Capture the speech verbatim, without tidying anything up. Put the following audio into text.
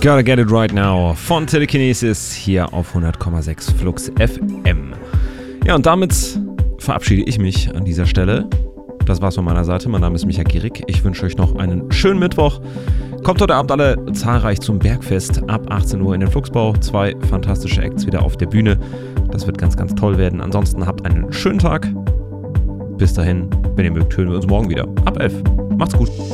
Gotta Get It Right Now von Telekinesis hier auf hundert Komma sechs Flux F M. Ja, und damit verabschiede ich mich an dieser Stelle. Das war's von meiner Seite. Mein Name ist Micha Gierig. Ich wünsche euch noch einen schönen Mittwoch. Kommt heute Abend alle zahlreich zum Bergfest ab achtzehn Uhr in den Flugsbau. Zwei fantastische Acts wieder auf der Bühne. Das wird ganz, ganz toll werden. Ansonsten habt einen schönen Tag. Bis dahin, wenn ihr mögt, hören wir uns morgen wieder. Ab elf. Macht's gut.